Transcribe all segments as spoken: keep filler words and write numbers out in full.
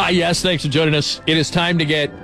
Ah, yes, thanks for joining us. It is time to get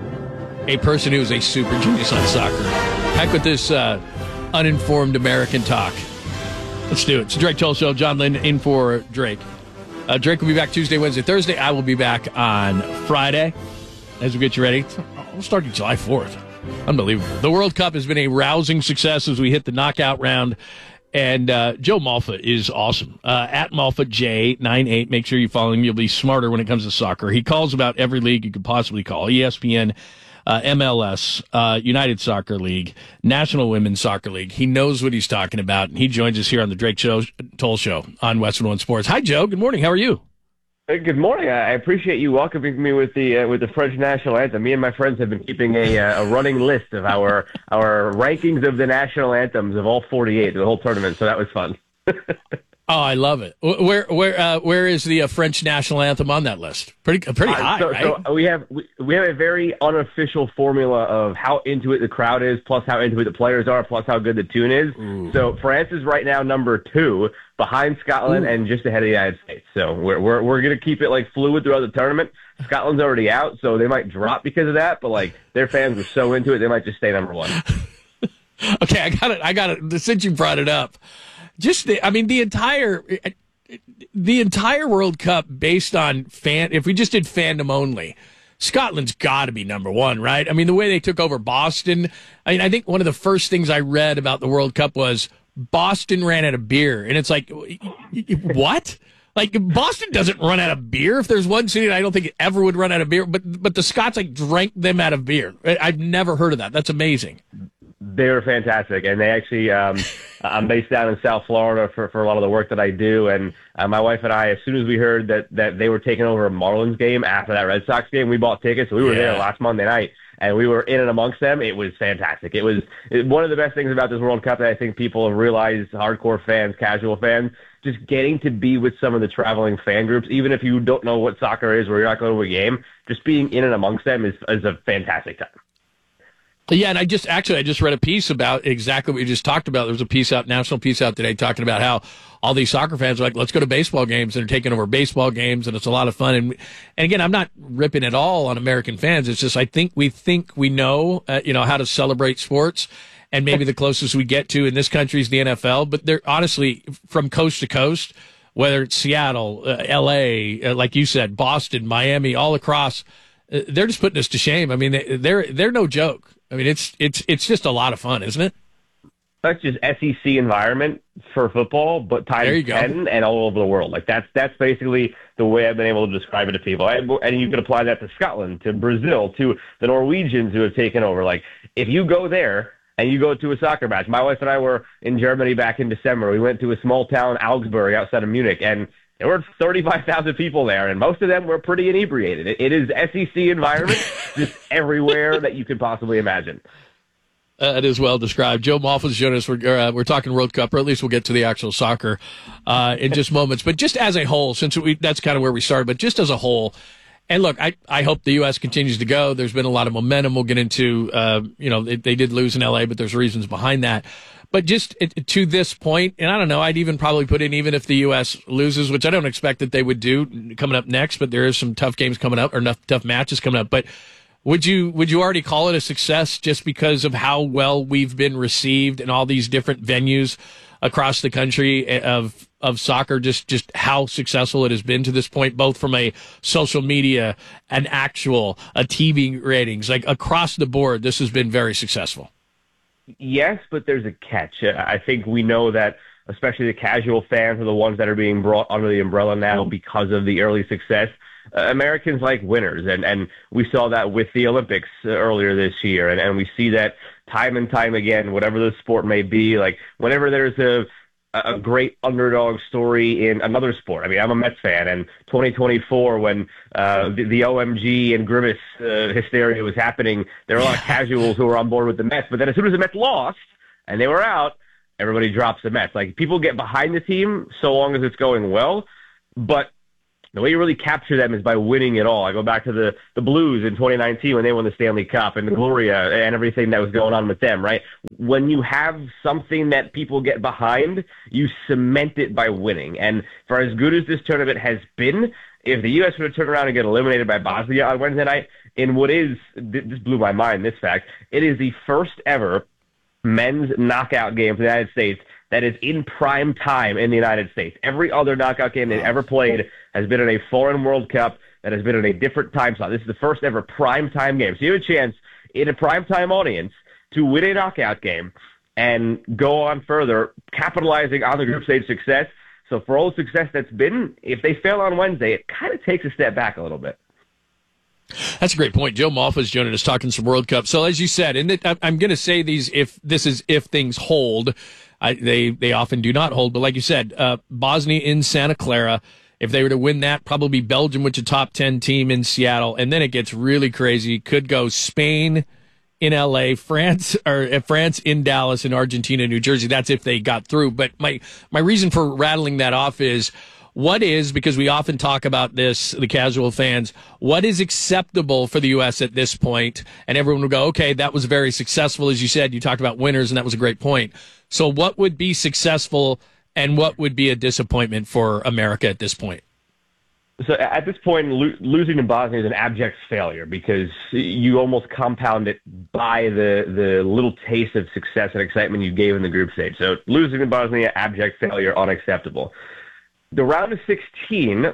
a person who is a super genius on soccer. Heck with this uh, uninformed American talk. Let's do it. It's the Drake Toll Show. John Lynn in for Drake. Uh, Drake will be back Tuesday, Wednesday, Thursday. I will be back on Friday as we get you ready. We'll start July fourth. Unbelievable. The World Cup has been a rousing success as we hit the knockout round. And uh, Joe Malfa is awesome. Uh, at Malfa J ninety-eight. Make sure you follow him. You'll be smarter when it comes to soccer. He calls about every league you could possibly call. E S P N, uh, M L S, uh, United Soccer League, National Women's Soccer League. He knows what he's talking about. And he joins us here on the Drake Show, Toll Show on Westwood One Sports. Hi, Joe. Good morning. How are you? Good morning. I appreciate you welcoming me with the uh, with the French national anthem. Me and my friends have been keeping a uh, a running list of our our rankings of the national anthems of all forty-eight, the whole tournament. So that was fun. Oh, I love it. Where where uh, where is the uh, French national anthem on that list? Pretty pretty high, uh, so, right? So we have we, we have a very unofficial formula of how into it the crowd is, plus how into it the players are, plus how good the tune is. Ooh. So France is right now number two, behind Scotland. Ooh. And just ahead of the United States. So we're we're we're gonna keep it like fluid throughout the tournament. Scotland's already out, so they might drop because of that. But like their fans are so into it, they might just stay number one. Okay, I got it. I got it. Since you brought it up. Just, the, I mean, the entire, the entire World Cup based on fan. If we just did fandom only, Scotland's got to be number one, right? I mean, the way they took over Boston. I mean, I think one of the first things I read about the World Cup was Boston ran out of beer, and it's like, what? Like Boston doesn't run out of beer. If there's one city that I don't think it ever would run out of beer, but but the Scots like drank them out of beer. I've never heard of that. That's amazing. They were fantastic, and they actually, um, I'm based down in South Florida for, for a lot of the work that I do, and uh, my wife and I, as soon as we heard that, that they were taking over a Marlins game after that Red Sox game, we bought tickets. We were yeah. there last Monday night, and we were in and amongst them. It was fantastic. It was it, one of the best things about this World Cup that I think people have realized, hardcore fans, casual fans, just getting to be with some of the traveling fan groups, even if you don't know what soccer is or you're not going to a game, just being in and amongst them is, is a fantastic time. Yeah, and I just actually I just read a piece about exactly what you just talked about. There was a piece out, national piece out today, talking about how all these soccer fans are like, let's go to baseball games, and they're taking over baseball games, and it's a lot of fun. And and again, I'm not ripping at all on American fans. It's just I think we think we know, uh, you know, how to celebrate sports, and maybe the closest we get to in this country is the N F L. But they're honestly from coast to coast, whether it's Seattle, uh, L A, uh, like you said, Boston, Miami, all across, uh, they're just putting us to shame. I mean, they, they're they're no joke. I mean, it's it's it's just a lot of fun, isn't it? That's just S E C environment for football, but times ten and all over the world. Like that's that's basically the way I've been able to describe it to people. And you can apply that to Scotland, to Brazil, to the Norwegians who have taken over. Like if you go there and you go to a soccer match, my wife and I were in Germany back in December. We went to a small town, Augsburg, outside of Munich, and there were thirty-five thousand people there, and most of them were pretty inebriated. It, it is S E C environment just everywhere that you could possibly imagine. Uh, it is well described. Joe Malfa's joining us. We're, uh, we're talking World Cup, or at least we'll get to the actual soccer uh, in just moments. But just as a whole, since we, that's kind of where we started, but just as a whole, and look, I, I hope the U S continues to go. There's been a lot of momentum. We'll get into, uh, you know, they, they did lose in L A, but there's reasons behind that. But just it, to this point, and I don't know, I'd even probably put in even if the U S loses, which I don't expect that they would do coming up next, but there is some tough games coming up, or enough tough matches coming up. But would you would you already call it a success just because of how well we've been received in all these different venues across the country of of soccer, just, just how successful it has been to this point, both from a social media and actual a T V ratings, like across the board, this has been very successful. Yes, but there's a catch. I think we know that especially the casual fans are the ones that are being brought under the umbrella now because of the early success. Uh, Americans like winners, and, and we saw that with the Olympics uh, earlier this year, and, and we see that time and time again, whatever the sport may be, like whenever there's a a great underdog story in another sport. I mean, I'm a Mets fan, and twenty twenty-four, when uh, the, the O M G and Grimace uh, hysteria was happening, there were a lot of casuals who were on board with the Mets. But then as soon as the Mets lost and they were out, everybody drops the Mets. Like, people get behind the team so long as it's going well. But The way you really capture them is by winning it all. I go back to the, the Blues in twenty nineteen when they won the Stanley Cup and the Gloria and everything that was going on with them, right? When you have something that people get behind, you cement it by winning. And for as good as this tournament has been, if the U S were to turn around and get eliminated by Bosnia on Wednesday night, in what is, this blew my mind, this fact, it is the first ever men's knockout game for the United States that is in prime time in the United States. Every other knockout game they've ever played has been in a foreign World Cup that has been in a different time slot. This is the first ever prime time game. So you have a chance in a prime time audience to win a knockout game and go on further, capitalizing on the group stage success. So for all the success that's been, if they fail on Wednesday, it kind of takes a step back a little bit. That's a great point. Joe Malfa's joining us talking some World Cup. So as you said, and it, I'm going to say these, if this is if things hold, I, they they often do not hold. But like you said, uh, Bosnia in Santa Clara, if they were to win that, probably Belgium, which is a top ten team in Seattle, and then it gets really crazy. Could go Spain in L A, France or uh, France in Dallas, and Argentina, New Jersey. That's if they got through. But my my reason for rattling that off is, what is, because we often talk about this, the casual fans, what is acceptable for the U S at this point? And everyone will go, okay, that was very successful. As you said, you talked about winners, and that was a great point. So what would be successful and what would be a disappointment for America at this point? So at this point, lo- losing to Bosnia is an abject failure because you almost compound it by the, the little taste of success and excitement you gave in the group stage. So losing to Bosnia, abject failure, unacceptable. The round of sixteen,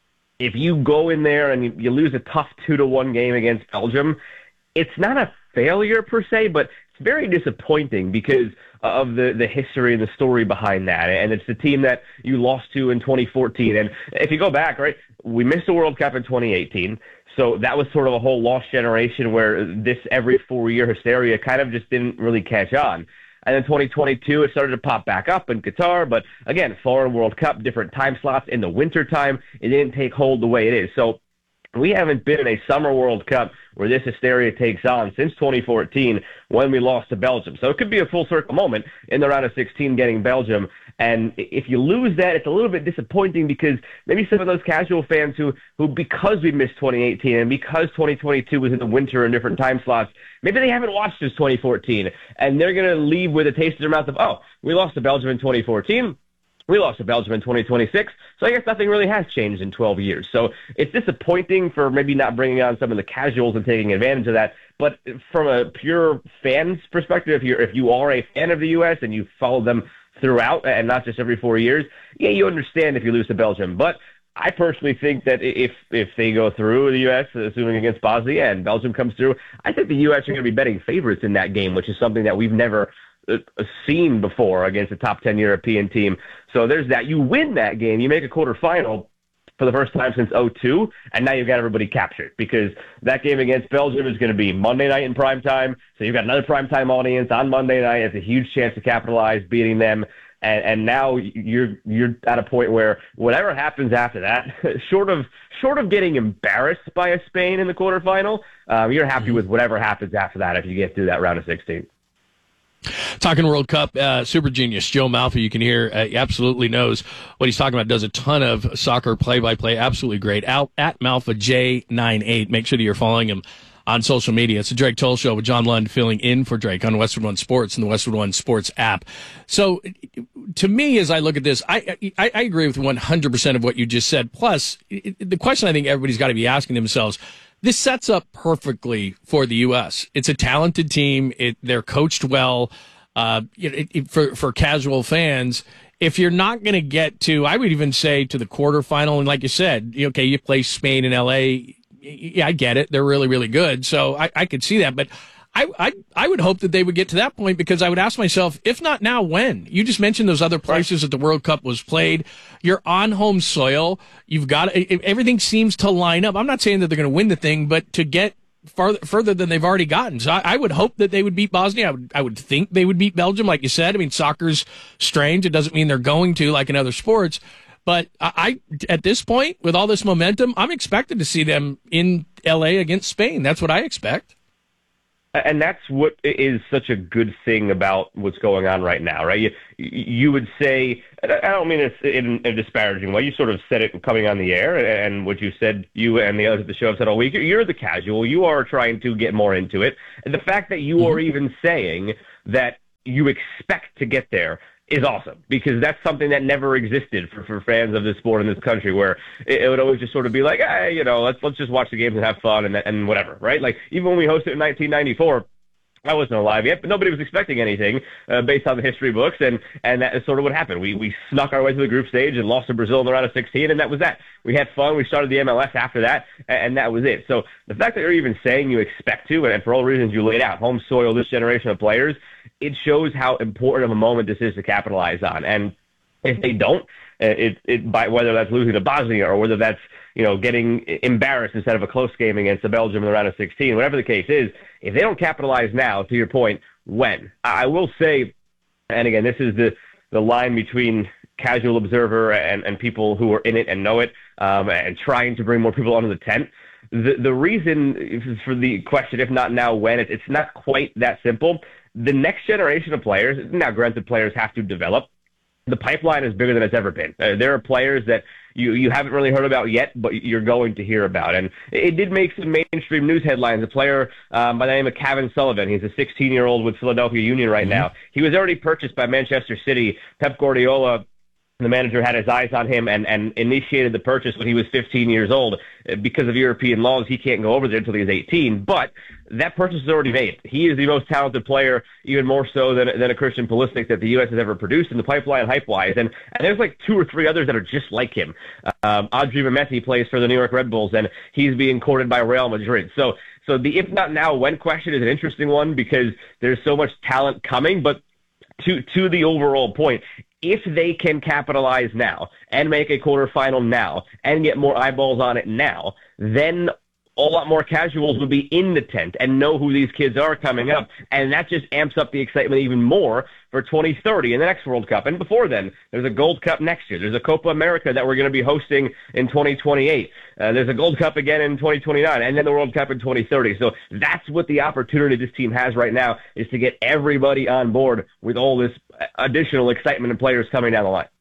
if you go in there and you, you lose a tough two to one game against Belgium, it's not a failure per se, but it's very disappointing because of the, the history and the story behind that. And it's the team that you lost to in twenty fourteen. And if you go back, right, we missed the World Cup in twenty eighteen. So that was sort of a whole lost generation where this every four-year hysteria kind of just didn't really catch on. And then twenty twenty-two, it started to pop back up in Qatar. But again, foreign World Cup, different time slots in the winter time. It didn't take hold the way it is. So we haven't been in a summer World Cup where this hysteria takes on since twenty fourteen when we lost to Belgium. So it could be a full circle moment in the round of sixteen getting Belgium. And if you lose that, it's a little bit disappointing because maybe some of those casual fans who, who because we missed twenty eighteen and because twenty twenty-two was in the winter and different time slots, maybe they haven't watched this twenty fourteen. And they're going to leave with a taste in their mouth of, oh, we lost to Belgium in twenty fourteen. We lost to Belgium in twenty twenty-six, so I guess nothing really has changed in twelve years. So it's disappointing for maybe not bringing on some of the casuals and taking advantage of that. But from a pure fan's perspective, if, you're, if you are a fan of the U S and you follow them throughout and not just every four years, yeah, you understand if you lose to Belgium. But I personally think that if if they go through the U S, assuming against Bosnia, and Belgium comes through, I think the U S are going to be betting favorites in that game, which is something that we've never seen before against a top ten European team. So there's that. You win that game, you make a quarterfinal for the first time since oh two, and now you've got everybody captured because that game against Belgium is going to be Monday night in prime time. So you've got another prime time audience on Monday night. It's a huge chance to capitalize beating them. And, and now you're you're at a point where whatever happens after that, short of short of getting embarrassed by a Spain in the quarterfinal, um, you're happy with whatever happens after that if you get through that round of sixteen. Talking World Cup, uh, super genius Joe Malfa, you can hear, uh, he absolutely knows what he's talking about, does a ton of soccer play-by-play, absolutely great. Out at Malfa J ninety-eight. Make sure that you're following him on social media. It's the Drake Toll Show with John Lund filling in for Drake on Westwood One Sports and the Westwood One Sports app. So to me, as I look at this, I, I, I agree with one hundred percent of what you just said. Plus, the question I think everybody's got to be asking themselves, this sets up perfectly for the U S. It's a talented team. It, they're coached well. Uh, it, it, for, for casual fans, if you're not going to get to, I would even say to the quarterfinal, and like you said, okay, you play Spain and L A. Yeah, I get it. They're really, really good. So I, I could see that. But I, I, I would hope that they would get to that point because I would ask myself, if not now, when? You just mentioned those other places that the World Cup was played. You're on home soil. You've got everything seems to line up. I'm not saying that they're going to win the thing, but to get farther further than they've already gotten. So I, I would hope that they would beat Bosnia. I would, I would think they would beat Belgium, like you said. I mean, soccer's strange. It doesn't mean they're going to, like in other sports. But I, I, at this point, with all this momentum, I'm expected to see them in L A against Spain. That's what I expect. And that's what is such a good thing about what's going on right now, right? You, you would say, and I don't mean it in a disparaging way, you sort of said it coming on the air, and what you said, you and the others at the show have said all week, you're the casual, you are trying to get more into it. And the fact that you mm-hmm. are even saying that you expect to get there is awesome, because that's something that never existed for, for fans of this sport in this country, where it, it would always just sort of be like, hey, you know, let's let's just watch the games and have fun and and whatever, right? Like, even when we hosted in nineteen ninety-four, I wasn't alive yet, but nobody was expecting anything uh, based on the history books, and, and that is sort of what happened. We we snuck our way through the group stage and lost to Brazil in the round of sixteen, and that was that. We had fun. We started the M L S after that, and, and that was it. So the fact that you're even saying you expect to, and for all the reasons you laid out, home soil, this generation of players, it shows how important of a moment this is to capitalize on. And if they don't, it, it by whether that's losing to Bosnia or whether that's, you know, getting embarrassed instead of a close game against the Belgium in the round of sixteen, whatever the case is, if they don't capitalize now, to your point, when? I will say, and again, this is the, the line between casual observer and, and people who are in it and know it, um, and trying to bring more people onto the tent. The, the reason for the question, if not now, when, it, it's not quite that simple. The next generation of players, now granted players have to develop, the pipeline is bigger than it's ever been. Uh, there are players that you, you haven't really heard about yet, but you're going to hear about. And it did make some mainstream news headlines. A player um, by the name of Kevin Sullivan, he's a sixteen-year-old with Philadelphia Union right mm-hmm. now. He was already purchased by Manchester City. Pep Guardiola, the manager, had his eyes on him and, and initiated the purchase when he was fifteen years old. Because of European laws, he can't go over there until he's eighteen. But that purchase is already made. He is the most talented player, even more so than, than a Christian Pulisic that the U S has ever produced in the pipeline hype-wise. And, and there's like two or three others that are just like him. Um, Audrey Mehmeti plays for the New York Red Bulls, and he's being courted by Real Madrid. So, so the if not now, when question is an interesting one, because there's so much talent coming. But to to the overall point, if they can capitalize now and make a quarterfinal now and get more eyeballs on it now, then a lot more casuals will be in the tent and know who these kids are coming up. And that just amps up the excitement even more for twenty thirty and the next World Cup. And before then, there's a Gold Cup next year. There's a Copa America that we're going to be hosting in twenty twenty-eight. Uh, there's a Gold Cup again in twenty twenty-nine, and then the World Cup in twenty thirty. So that's what the opportunity this team has right now, is to get everybody on board with all this additional excitement and players coming down the line.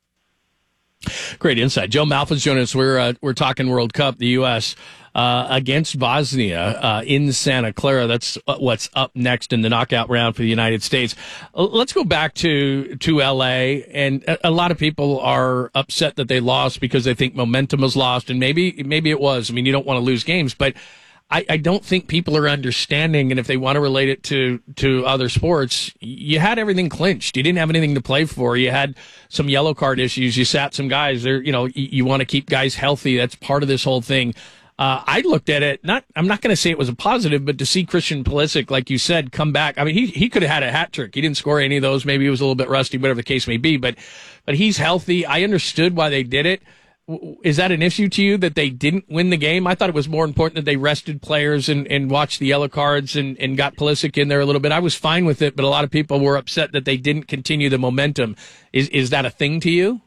Great insight. Joe Malfin's joining us. We're uh, we're talking World Cup, the U S uh, against Bosnia uh, in Santa Clara. That's what's up next in the knockout round for the United States. Uh, let's go back to to L A. And a, a lot of people are upset that they lost because they think momentum was lost, and maybe maybe it was. I mean, you don't want to lose games, but I, I don't think people are understanding, and if they want to relate it to, to other sports, you had everything clinched. You didn't have anything to play for. You had some yellow card issues. You sat some guys there. You know, you, you want to keep guys healthy. That's part of this whole thing. Uh, I looked at it, not, I'm not going to say it was a positive, but to see Christian Pulisic, like you said, come back. I mean, he, he could have had a hat trick. He didn't score any of those. Maybe he was a little bit rusty, whatever the case may be, but, but he's healthy. I understood why they did it. Is that an issue to you that they didn't win the game? I thought it was more important that they rested players and, and watched the yellow cards and, and got Pulisic in there a little bit. I was fine with it, but a lot of people were upset that they didn't continue the momentum. Is is that a thing to you?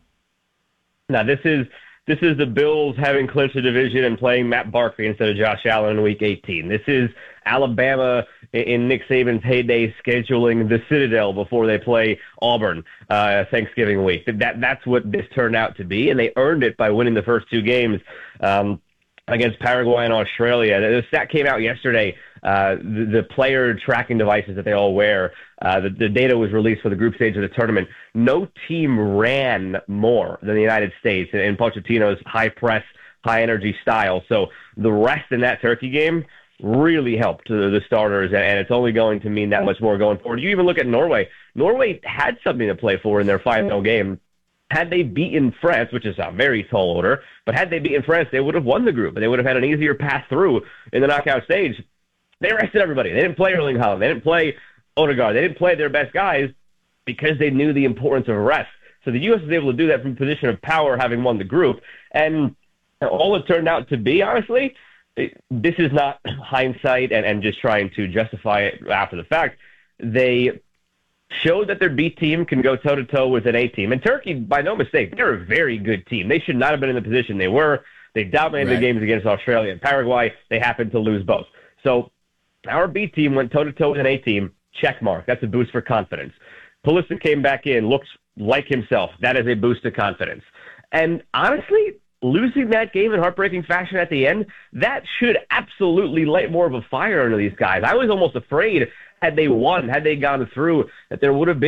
No, this is this is the Bills having clinched the division and playing Matt Barkley instead of Josh Allen in Week eighteen. This is Alabama in Nick Saban's heyday scheduling the Citadel before they play Auburn uh, Thanksgiving week. That That's what this turned out to be, and they earned it by winning the first two games um, against Paraguay and Australia. The stat came out yesterday. Uh, the, the player tracking devices that they all wear, uh, the, the data was released for the group stage of the tournament. No team ran more than the United States in, in Pochettino's high press, high energy style. So the rest in that Turkey game really helped the, the starters, and, and it's only going to mean that much more going forward. You even look at Norway. Norway had something to play for in their final game. Had they beaten France, which is a very tall order, but had they beaten France, they would have won the group, and they would have had an easier path through in the knockout stage. They rested everybody. They didn't play Erling Haaland. They didn't play Odegaard. They didn't play their best guys because they knew the importance of rest. So the U S was able to do that from a position of power, having won the group. And all it turned out to be, honestly, it, this is not hindsight and, and just trying to justify it after the fact. They showed that their B team can go toe-to-toe with an A team. And Turkey, by no mistake, they're a very good team. They should not have been in the position they were. They dominated right. the games against Australia and Paraguay. They happened to lose both. So Our B team went toe-to-toe with an A team. Check mark. That's a boost for confidence. Pulisic came back in, looks like himself. That is a boost to confidence. And honestly, losing that game in heartbreaking fashion at the end, that should absolutely light more of a fire under these guys. I was almost afraid, had they won, had they gone through, that there would have been